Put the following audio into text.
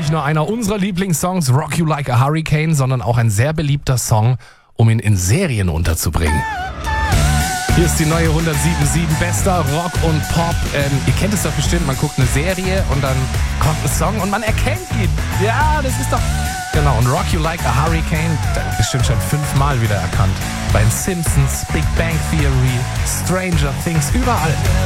nicht nur einer unserer Lieblingssongs, Rock You Like a Hurricane, sondern auch ein sehr beliebter Song, um ihn in Serien unterzubringen. Hier ist die neue 107.7 bester Rock und Pop. Ihr kennt es doch bestimmt, man guckt eine Serie und dann kommt ein Song und man erkennt ihn. Ja, das ist doch... Genau, und Rock You Like a Hurricane, bestimmt schon 5-mal wieder erkannt. Bei den Simpsons, Big Bang Theory, Stranger Things, überall.